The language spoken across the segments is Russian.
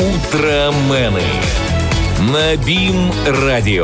Утромены на БИМ-радио.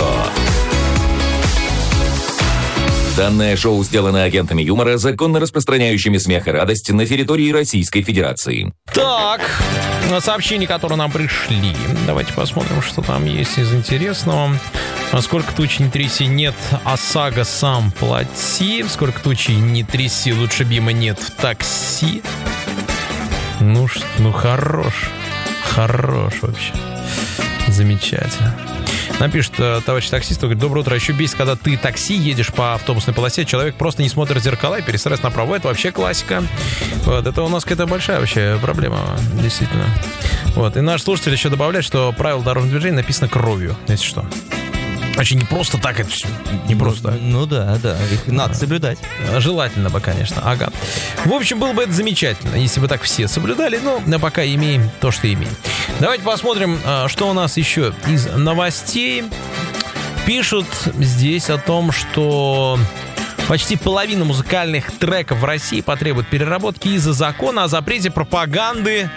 Данное шоу сделано агентами юмора, законно распространяющими смех и радость на территории Российской Федерации. Так, сообщения, которые нам пришли. Давайте посмотрим, что там есть из интересного. Сколько тучи не тряси, нет ОСАГО, сам плати. Сколько тучи не тряси, лучше БИМа нет в такси. Ну хорош вообще. Замечательно. Нам пишет товарищ таксист, говорит: доброе утро. Еще бесит, когда ты такси едешь по автобусной полосе, человек просто не смотрит в зеркала и перестраивается направо. Это вообще классика. Вот, это у нас какая-то большая вообще проблема, действительно. Вот. И наш слушатель еще добавляет, что правила дорожного движения написано кровью, если что. Вообще не просто так это все. Не просто так. Ну да, их надо соблюдать. Желательно бы, конечно. Ага. В общем, было бы это замечательно, если бы так все соблюдали, но пока имеем то, что имеем. Давайте посмотрим, что у нас еще из новостей. Пишут здесь о том, что почти половина музыкальных треков в России потребует переработки из-за закона о запрете пропаганды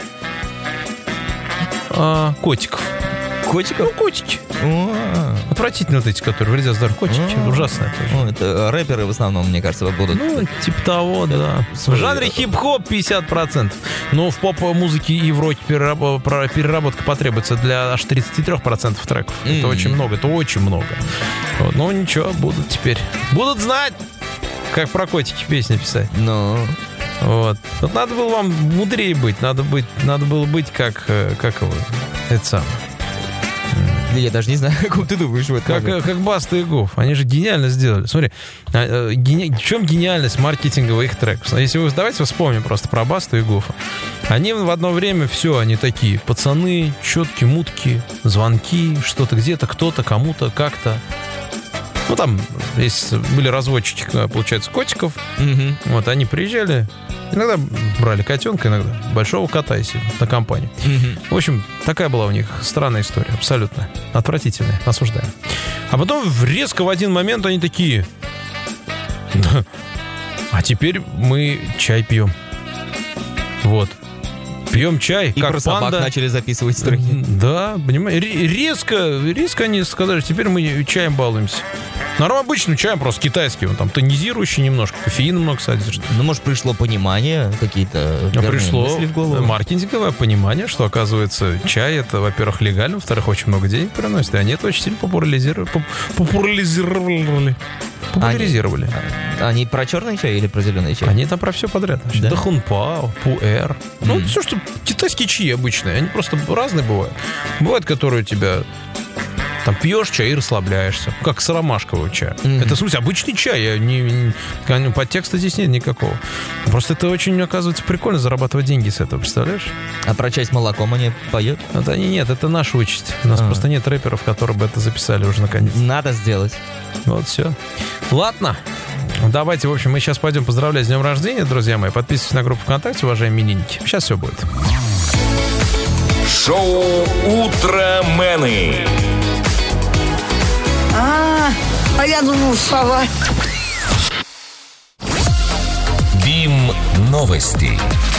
котиков. Котиков? Ну, котики. Отвратительно вот эти, которые вредят здоровью. Котики, ужасно. Это рэперы в основном, мне кажется, будут. Ну, типа того, да. В жанре хип-хоп 50%. Но в поп-музыке и в роке переработка потребуется для аж 33% треков. Это очень много, это очень много. Вот. Ну, ничего, будут теперь. Будут знать, как про котики песни писать. Ну... Вот. Вот надо было вам мудрее быть. Надо было быть как его, это самое. Я даже не знаю, о ком ты думаешь в этом. Как Баста и Гоф. Они же гениально сделали. Смотри, в чем гениальность маркетинговых их треков? Давайте вспомним просто про Басту и Гофа. Они в одно время они такие пацаны, четкие, мутки, звонки, что-то где-то, кто-то, кому-то, как-то. Ну, там были разводчики, получается, котиков. Угу. Вот, они приезжали, иногда брали котенка, иногда большого кота, если на компанию. Угу. В общем, такая была у них странная история, абсолютно отвратительная, осуждаем. А потом резко в один момент они такие: а теперь мы чай пьем. Вот. Пьем чай, и как про панда. Собак начали записывать строки. Да, понимаешь, резко они сказали: теперь мы чаем балуемся. Нормально, обычным чаем, просто китайским, там тонизирующий немножко, кофеина много содержит. Ну, может, пришло понимание, какие-то мысли в голову. Маркетинговое понимание, что, оказывается, чай это, во-первых, легально, во-вторых, очень много денег приносит, и они это очень сильно популяризировали. Они про черный чай или про зеленый чай? Они там про все подряд. Да? Дахунпао, пуэр. Ну, все, что китайские чаи обычные. Они просто разные бывают. Бывают, которые у тебя... Там пьешь чай и расслабляешься. Как с ромашкового чая. Это, в смысле, обычный чай. Подтекста здесь нет никакого. Просто это очень, оказывается, прикольно зарабатывать деньги с этого, представляешь? А про чай с молоком они поют? Нет, это наша участь. У нас просто нет рэперов, которые бы это записали уже наконец. Надо сделать. Вот все. Ладно. Давайте, в общем, мы сейчас пойдем поздравлять с днем рождения, друзья мои. Подписывайтесь на группу ВКонтакте, уважаемые именинники. Сейчас все будет. Шоу «Утромены». А я думал, сова. БИМ новости.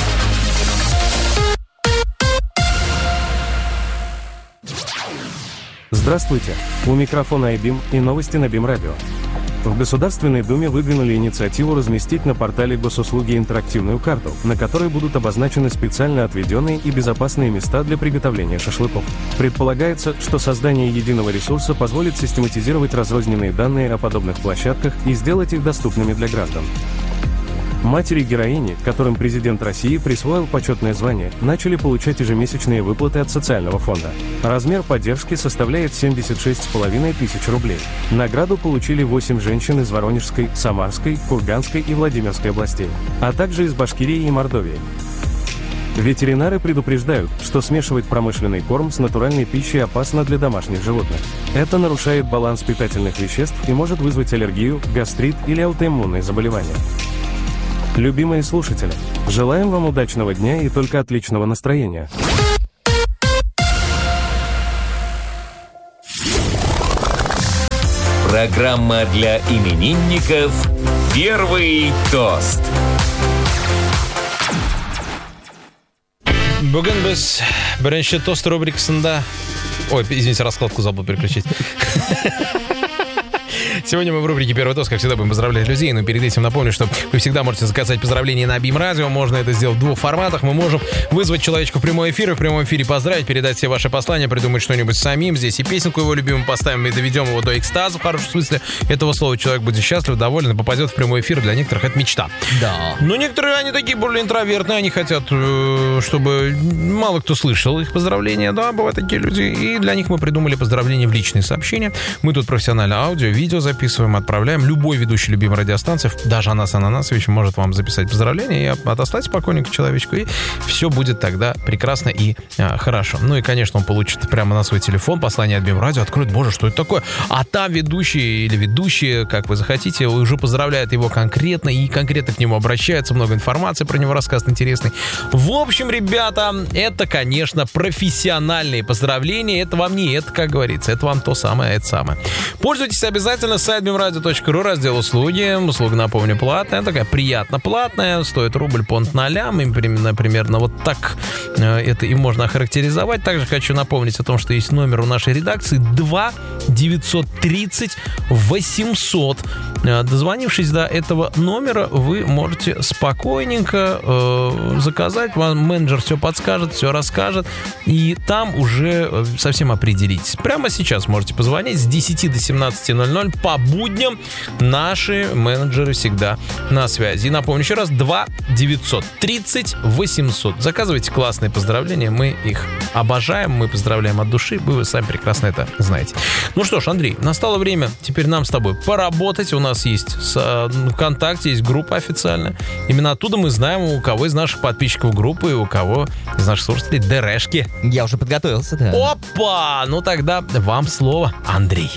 Здравствуйте. У микрофона iBIM и новости на БИМ-радио. В Государственной Думе выдвинули инициативу разместить на портале госуслуги интерактивную карту, на которой будут обозначены специально отведенные и безопасные места для приготовления шашлыков. Предполагается, что создание единого ресурса позволит систематизировать разрозненные данные о подобных площадках и сделать их доступными для граждан. Матери-героини, которым президент России присвоил почетное звание, начали получать ежемесячные выплаты от социального фонда. Размер поддержки составляет 76,5 тысяч рублей. Награду получили 8 женщин из Воронежской, Самарской, Курганской и Владимирской областей, а также из Башкирии и Мордовии. Ветеринары предупреждают, что смешивать промышленный корм с натуральной пищей опасно для домашних животных. Это нарушает баланс питательных веществ и может вызвать аллергию, гастрит или аутоиммунные заболевания. Любимые слушатели, желаем вам удачного дня и только отличного настроения. Программа для именинников «Первый тост». Бүгін біз бірінші тост рубрикасында... Ой, извините, раскладку забыл переключить. Сегодня мы в рубрике «Первый тост», как всегда, будем поздравлять людей. Но перед этим напомню, что вы всегда можете заказать поздравления на Бим Радио. Можно это сделать в двух форматах. Мы можем вызвать человечка в прямой эфир, и в прямом эфире поздравить, передать все ваши послания, придумать что-нибудь самим. Здесь и песенку его любимую поставим, и доведем его до экстаза, в хорошем смысле этого слова. Человек будет счастлив, доволен и попадет в прямой эфир. Для некоторых это мечта. Да. Но некоторые, они такие более интровертные, они хотят, чтобы мало кто слышал их поздравления. Да, бывают такие люди. И для них мы придумали поздравления в личные сообщения. Мы тут профессионально аудио, видео записываем, отправляем. Любой ведущий любимой радиостанции, даже Анас Ананасович, может вам записать поздравления и отослать спокойненько человечку, и все будет тогда прекрасно и хорошо. Ну и, конечно, он получит прямо на свой телефон послание от Бим Радио, откроет, боже, что это такое? А там ведущий или ведущие, как вы захотите, уже поздравляют его конкретно, и конкретно к нему обращаются, много информации про него рассказывают интересный. В общем, ребята, это, конечно, профессиональные поздравления. Это вам не это, как говорится, это вам то самое, это самое. Пользуйтесь обязательно, сайт bimradio.ru, раздел услуги. Услуга, напомню, платная, такая приятно платная, стоит рубль понт нолям, и примерно вот так это и можно охарактеризовать. Также хочу напомнить о том, что есть номер у нашей редакции 2 930 800. Дозвонившись до этого номера, вы можете спокойненько заказать, вам менеджер все подскажет, все расскажет, и там уже совсем определитесь. Прямо сейчас можете позвонить с 10 до 17:00 по будням. Наши менеджеры всегда на связи. И напомню еще раз, 2 930 800. Заказывайте классные поздравления, мы их обожаем, мы поздравляем от души, вы сами прекрасно это знаете. Ну что ж, Андрей, настало время теперь нам с тобой поработать. У нас есть ВКонтакте, есть группа официальная. Именно оттуда мы знаем, у кого из наших подписчиков группы, у кого из наших слушателей ДРшки. Я уже подготовился, да. Опа! Ну тогда вам слово, Андрей.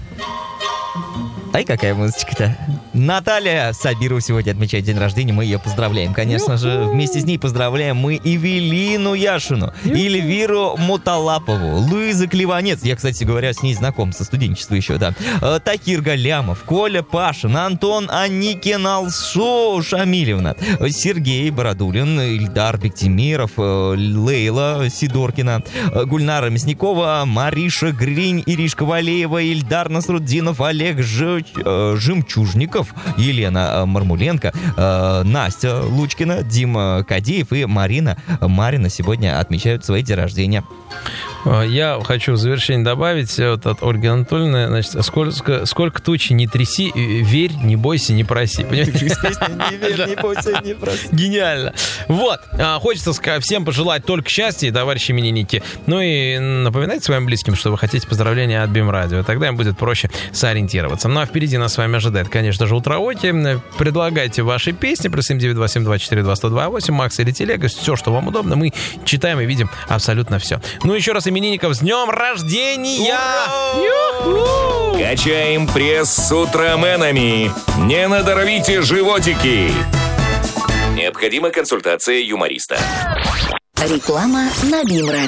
Ай, какая музычка-то. Наталья Сабирова сегодня отмечает день рождения, мы ее поздравляем. Конечно же, вместе с ней поздравляем мы Эвелину Яшину, Эльвиру Муталапову, Луизу Клеванец, я, кстати говоря, с ней знаком со студенчества еще, да, Такир Галямов, Коля Пашин, Антон Аникин Алсу Шамилевна, Сергей Бородулин, Ильдар Бектимиров, Лейла Сидоркина, Гульнара Мясникова, Мариша Гринь, Иришка Валеева, Ильдар Насруддинов, Олег Жемчужников, Елена Мармуленко, Настя Лучкина, Дима Кадеев и Марина сегодня отмечают свои дни рождения. Я хочу в завершение добавить вот от Ольги Анатольевны, значит, сколько тучи не тряси, верь, не бойся, не проси. Понимаете? Не верь, не бойся, не проси. Гениально. Вот. Хочется всем пожелать только счастья, товарищи именинники. Ну и напоминайте своим близким, что вы хотите поздравления от Бим Радио. Тогда им будет проще сориентироваться. Ну а впереди нас с вами ожидает, конечно же, утроуки. Предлагайте ваши песни. Плюс 79272421028, Макс или Телега. Все, что вам удобно. Мы читаем и видим абсолютно все. Ну еще раз именинников с днем рождения! Качаем пресс с утроменами. Не надорвите животики. Необходима консультация юмориста. Реклама на Бим Радио.